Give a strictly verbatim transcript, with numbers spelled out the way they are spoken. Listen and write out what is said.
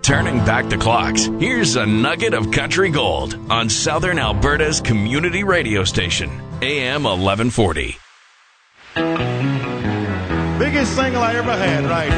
Turning back the clocks, here's a nugget of country gold on Southern Alberta's community radio station, A M eleven forty. Biggest single I ever had, right